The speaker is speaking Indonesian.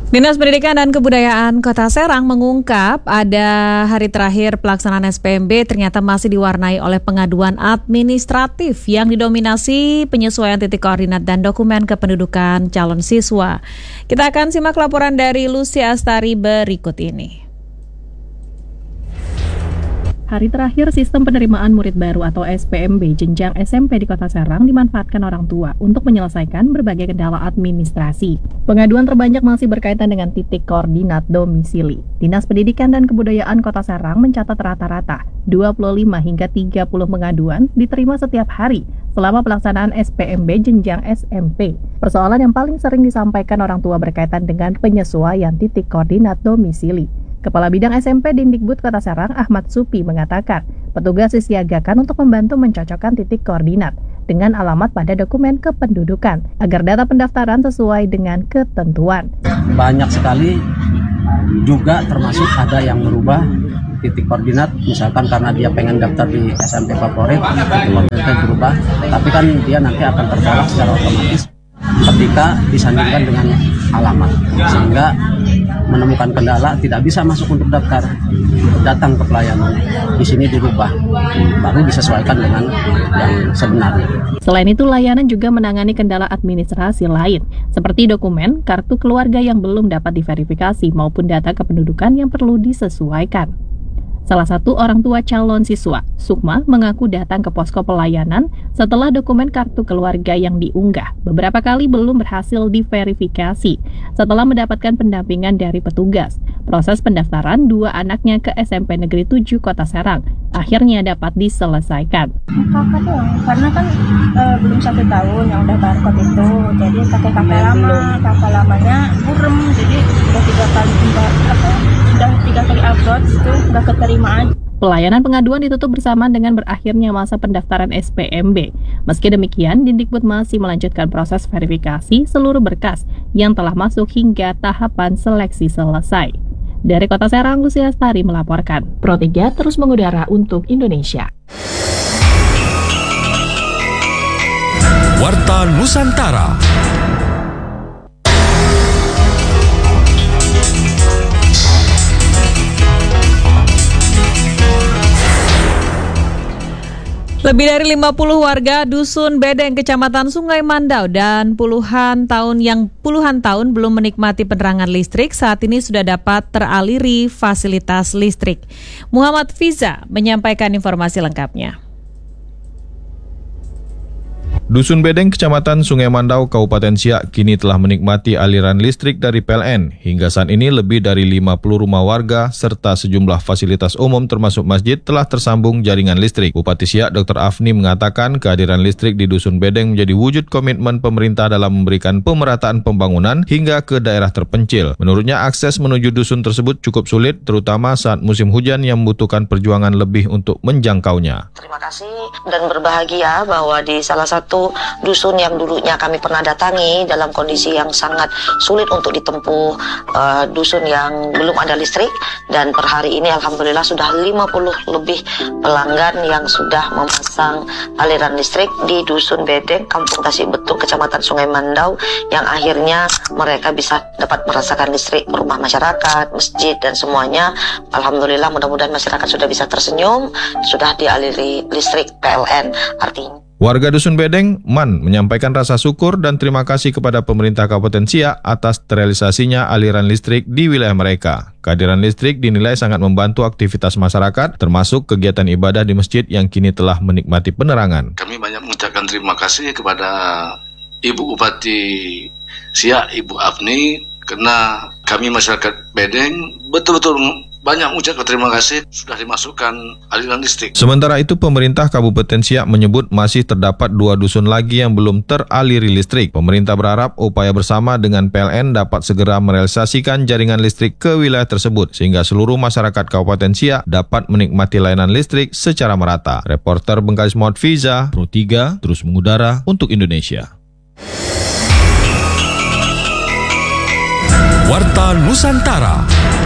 Dinas Pendidikan dan Kebudayaan Kota Serang mengungkap ada hari terakhir pelaksanaan SPMB ternyata masih diwarnai oleh pengaduan administratif yang didominasi penyesuaian titik koordinat dan dokumen kependudukan calon siswa. Kita akan simak laporan dari Lucy Astari berikut ini. Hari terakhir sistem penerimaan murid baru atau SPMB jenjang SMP di Kota Serang dimanfaatkan orang tua untuk menyelesaikan berbagai kendala administrasi. Pengaduan terbanyak masih berkaitan dengan titik koordinat domisili. Dinas Pendidikan dan Kebudayaan Kota Serang mencatat rata-rata 25 hingga 30 pengaduan diterima setiap hari selama pelaksanaan SPMB jenjang SMP. Persoalan yang paling sering disampaikan orang tua berkaitan dengan penyesuaian titik koordinat domisili. Kepala Bidang SMP Dindikbud Kota Serang, Ahmad Supi, mengatakan petugas disiagakan untuk membantu mencocokkan titik koordinat dengan alamat pada dokumen kependudukan agar data pendaftaran sesuai dengan ketentuan. Banyak sekali juga termasuk ada yang merubah titik koordinat, misalkan karena dia pengen daftar di SMP favorit, titik koordinatnya berubah, tapi kan dia nanti akan tertolak secara otomatis ketika disandingkan dengan alamat, sehingga menemukan kendala tidak bisa masuk untuk daftar, datang ke pelayanan, di sini dirubah, baru disesuaikan dengan yang sebenarnya. Selain itu, layanan juga menangani kendala administrasi lain, seperti dokumen, kartu keluarga yang belum dapat diverifikasi maupun data kependudukan yang perlu disesuaikan. Salah satu orang tua calon siswa, Sukma, mengaku datang ke posko pelayanan setelah dokumen kartu keluarga yang diunggah beberapa kali belum berhasil diverifikasi. Setelah mendapatkan pendampingan dari petugas, proses pendaftaran dua anaknya ke SMP Negeri 7 Kota Serang akhirnya dapat diselesaikan. Kakak tuh, karena kan belum 1 tahun yang udah barcode itu, jadi pakai kakak lama, kakak lamanya burem, jadi udah 3 kali upload itu udah keterima aja. Pelayanan pengaduan ditutup bersamaan dengan berakhirnya masa pendaftaran SPMB. Meski demikian, Dindikbud masih melanjutkan proses verifikasi seluruh berkas yang telah masuk hingga tahapan seleksi selesai. Dari Kota Serang, Lucy Astari melaporkan. Pro 3 terus mengudara untuk Indonesia. Warta Nusantara. Lebih dari 50 warga Dusun Bedeng, Kecamatan Sungai Mandau dan puluhan tahun belum menikmati penerangan listrik saat ini sudah dapat teraliri fasilitas listrik. Muhammad Fiza menyampaikan informasi lengkapnya. Dusun Bedeng, Kecamatan Sungai Mandau, Kabupaten Siak kini telah menikmati aliran listrik dari PLN. Hingga saat ini lebih dari 50 rumah warga serta sejumlah fasilitas umum termasuk masjid telah tersambung jaringan listrik. Bupati Siak Dr. Afni mengatakan kehadiran listrik di Dusun Bedeng menjadi wujud komitmen pemerintah dalam memberikan pemerataan pembangunan hingga ke daerah terpencil. Menurutnya akses menuju dusun tersebut cukup sulit, terutama saat musim hujan yang membutuhkan perjuangan lebih untuk menjangkaunya. Terima kasih dan berbahagia bahwa di salah satu dusun yang dulunya kami pernah datangi dalam kondisi yang sangat sulit untuk ditempuh, dusun yang belum ada listrik, dan per hari ini alhamdulillah sudah 50 lebih pelanggan yang sudah memasang aliran listrik di Dusun Bedeng, Kampung Tasik Betuk, Kecamatan Sungai Mandau, yang akhirnya mereka bisa dapat merasakan listrik rumah masyarakat, masjid, dan semuanya. Alhamdulillah, mudah-mudahan masyarakat sudah bisa tersenyum, sudah dialiri listrik PLN artinya. Warga Dusun Bedeng, Man, menyampaikan rasa syukur dan terima kasih kepada pemerintah Kabupaten Siak atas terrealisasinya aliran listrik di wilayah mereka. Kehadiran listrik dinilai sangat membantu aktivitas masyarakat, termasuk kegiatan ibadah di masjid yang kini telah menikmati penerangan. Kami banyak mengucapkan terima kasih kepada Ibu Bupati Siak, Ibu Afni, karena kami masyarakat Bedeng betul-betul banyak mengucapkan terima kasih sudah dimasukkan aliran listrik. Sementara itu, pemerintah Kabupaten Siak menyebut masih terdapat 2 dusun lagi yang belum teraliri listrik. Pemerintah berharap upaya bersama dengan PLN dapat segera merealisasikan jaringan listrik ke wilayah tersebut sehingga seluruh masyarakat Kabupaten Siak dapat menikmati layanan listrik secara merata. Reporter Bengkalis Muhammad Fiza, Pro 3 terus mengudara untuk Indonesia. Warta Nusantara.